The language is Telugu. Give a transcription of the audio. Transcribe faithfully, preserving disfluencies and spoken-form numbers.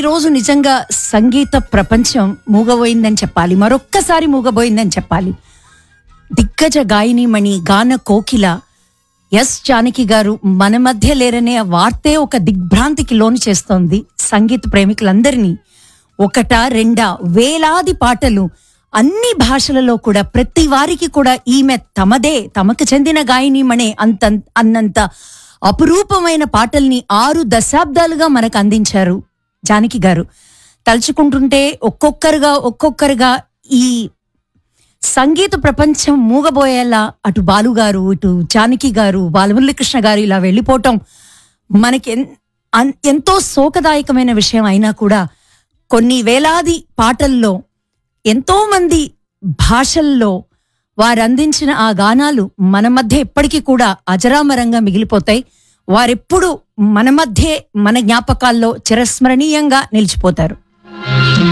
రోజు నిజంగా సంగీత ప్రపంచం మూగబోయిందని చెప్పాలి, మరొక్కసారి మూగబోయిందని చెప్పాలి. దిగ్గజ గాయనిమణి గాన కోకిల ఎస్ జానకి గారు మన మధ్య లేరనే వార్తే ఒక దిగ్భ్రాంతికి లోను చేస్తోంది సంగీత ప్రేమికులందరినీ. ఒకటా రెండా వేలాది పాటలు అన్ని భాషలలో కూడా ప్రతి వారికి కూడా ఈమె తమదే, తమకు చెందిన గాయనిమణే అంత అన్నంత అపురూపమైన పాటల్ని ఆరు దశాబ్దాలుగా మనకు అందించారు జానకి గారు. తలుచుకుంటుంటే ఒక్కొక్కరుగా ఒక్కొక్కరుగా ఈ సంగీత ప్రపంచం మూగబోయేలా అటు బాలుగారు, ఇటు జానకి గారు, బాలమురళీకృష్ణ గారు ఇలా వెళ్ళిపోవటం మనకి ఎంతో శోకదాయకమైన విషయం అయినా కూడా కొన్ని వేలాది పాటల్లో ఎంతో మంది భాషల్లో వారందించిన ఆ గానాలు మన మధ్య ఎప్పటికీ కూడా అజరామరంగా మిగిలిపోతాయి. వారెప్పుడు మన మధ్యే మన జ్ఞాపకాల్లో చిరస్మరణీయంగా నిలిచిపోతారు.